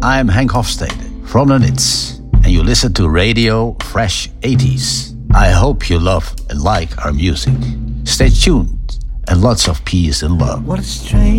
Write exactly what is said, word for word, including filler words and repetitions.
I'm Hank Hofstede from the Nits, and you listen to Radio Fresh eighties. I hope you love and like our music. Stay tuned, and lots of peace and love. What a strange